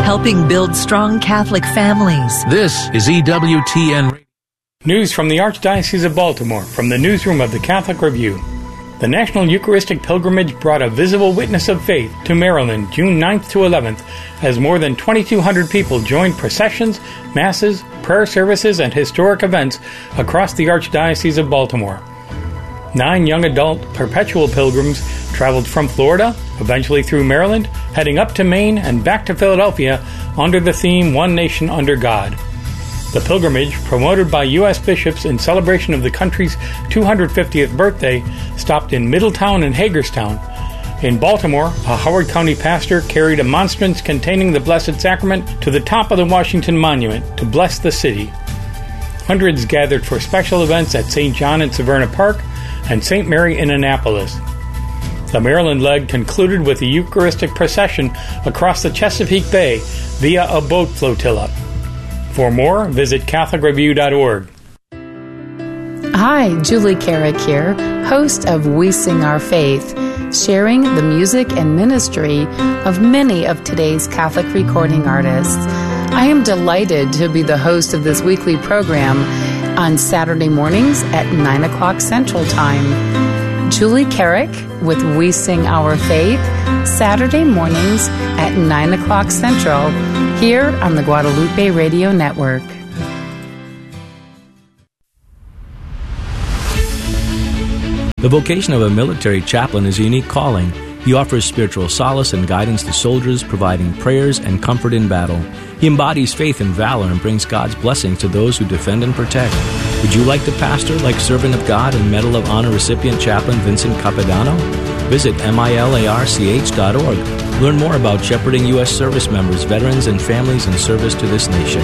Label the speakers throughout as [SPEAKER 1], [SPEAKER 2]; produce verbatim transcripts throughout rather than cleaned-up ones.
[SPEAKER 1] helping build strong Catholic families.
[SPEAKER 2] This is E W T N Radio.
[SPEAKER 3] News from the Archdiocese of Baltimore from the newsroom of the Catholic Review. The National Eucharistic Pilgrimage brought a visible witness of faith to Maryland June ninth to eleventh as more than twenty-two hundred people joined processions, masses, prayer services, and historic events across the Archdiocese of Baltimore. Nine young adult perpetual pilgrims traveled from Florida, eventually through Maryland, heading up to Maine and back to Philadelphia under the theme One Nation Under God. The pilgrimage, promoted by U S bishops in celebration of the country's two hundred fiftieth birthday, stopped in Middletown and Hagerstown. In Baltimore, a Howard County pastor carried a monstrance containing the Blessed Sacrament to the top of the Washington Monument to bless the city. Hundreds gathered for special events at Saint John in Severna Park and Saint Mary in Annapolis. The Maryland leg concluded with a Eucharistic procession across the Chesapeake Bay via a boat flotilla. For more, visit Catholic Review dot org.
[SPEAKER 4] Hi, Julie Carrick here, host of We Sing Our Faith, sharing the music and ministry of many of today's Catholic recording artists. I am delighted to be the host of this weekly program on Saturday mornings at nine o'clock Central Time. Julie Carrick with We Sing Our Faith, Saturday mornings at nine o'clock Central, here on the Guadalupe Radio Network.
[SPEAKER 5] The vocation of a military chaplain is a unique calling. He offers spiritual solace and guidance to soldiers, providing prayers and comfort in battle. He embodies faith and valor and brings God's blessings to those who defend and protect. Would you like to pastor like Servant of God and Medal of Honor recipient Chaplain Vincent Capodanno? Visit milarch dot org. Learn more about shepherding U S service members, veterans, and families in service to this nation.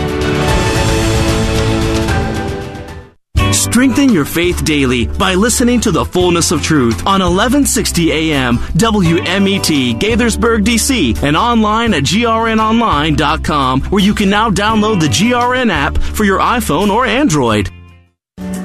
[SPEAKER 6] Strengthen your faith daily by listening to The Fullness of Truth on eleven sixty A M W M E T Gaithersburg, D C, and online at G R N online dot com, where you can now download the G R N app for your iPhone or Android.